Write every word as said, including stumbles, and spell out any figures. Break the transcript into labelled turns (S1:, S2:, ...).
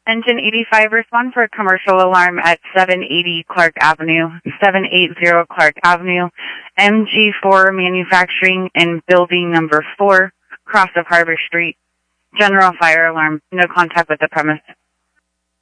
S1: Engine eighty-five, respond for a commercial alarm at seven eighty Clark Avenue, seven eighty Clark Avenue, M G four Manufacturing in building number four, cross of Harbor Street. General fire alarm. No contact with the premise.